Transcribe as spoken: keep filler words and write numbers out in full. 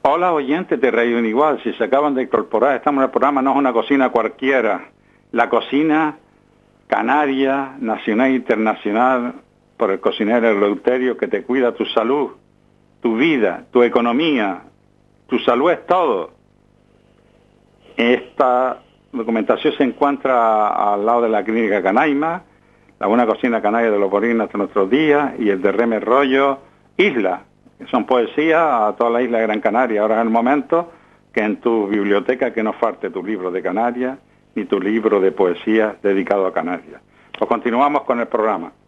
Hola oyentes de Radio Unigual, si se acaban de incorporar, estamos en el programa No es una cocina cualquiera, la cocina canaria, nacional e internacional, por el cocinero Eleuterio, que te cuida tu salud, tu vida, tu economía, tu salud es todo. Esta documentación se encuentra al lado de la Clínica Canaima, la Buena Cocina Canaria de los Borinos hasta nuestros días, y el de Reme Rollo, Isla, que son poesías a toda la isla de Gran Canaria. Ahora es el momento que en tu biblioteca que no falte tu libro de Canarias, ni tu libro de poesía dedicado a Canarias. Pues continuamos con el programa.